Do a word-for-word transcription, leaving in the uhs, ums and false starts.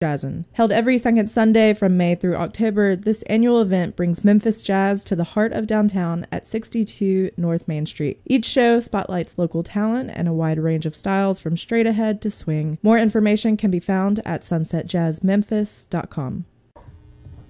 Jazzin'. Held every second Sunday from May through October, this annual event brings Memphis jazz to the heart of downtown at sixty-two North Main Street. Each show spotlights local talent and a wide range of styles from straight ahead to swing. More information can be found at sunset jazz memphis dot com.